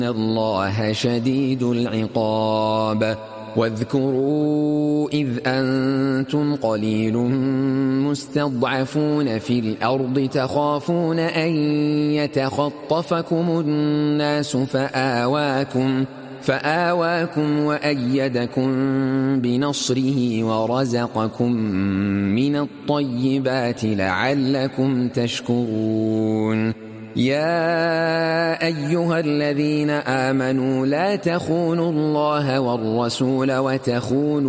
الله شديد العقاب. واذكروا إذ أنتم قليل مستضعفون في الأرض تخافون أن يتخطفكم الناس فآواكم وأيدكم بنصره ورزقكم من الطيبات لعلكم تشكرون. يا أيها الذين آمنوا لا تخونوا الله والرسول وتخونوا